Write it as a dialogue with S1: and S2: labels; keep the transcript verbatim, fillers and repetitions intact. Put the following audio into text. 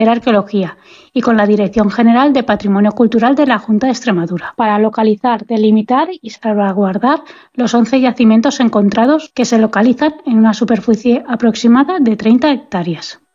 S1: Arqueología y con la Dirección General de Patrimonio Cultural de la Junta de Extremadura, para localizar, delimitar y salvaguardar los once yacimientos encontrados que se localizan en una superficie aproximada de treinta hectáreas.